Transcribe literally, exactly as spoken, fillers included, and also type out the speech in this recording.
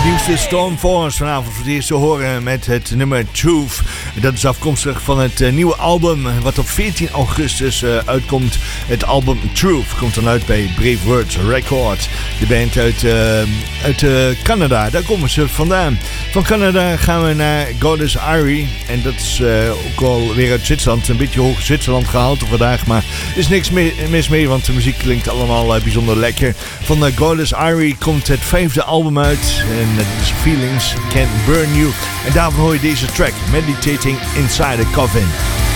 nieuwste Stormforce vanavond voor het eerst te horen met het nummer Truth. Dat is afkomstig van het uh, nieuwe album wat op veertien augustus uh, uitkomt. Het album Truth komt dan uit bij Brave Words Records. De band uit, uh, uit uh, Canada, daar komen ze vandaan. Van Canada gaan we naar Goddess Irie. En dat is uh, ook alweer uit Zwitserland. Een beetje hoog Zwitserland gehaald vandaag. Maar er is niks mis mee, want de muziek klinkt allemaal uh, bijzonder lekker. Van uh, Goddess Irie komt het vijfde album uit. En dat is Feelings Can Burn You. En daarvoor hoor je deze track, Meditating Inside a Coffin.